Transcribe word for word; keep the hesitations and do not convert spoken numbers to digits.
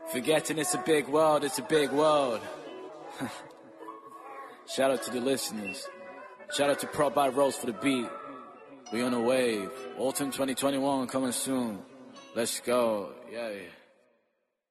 Forgetting it's a big world, it's a big world. Shout out to the listeners. Shout out to Prop by Rose for the beat. We on a wave. Autumn twenty twenty-one coming soon. Let's go. Yeah, yeah.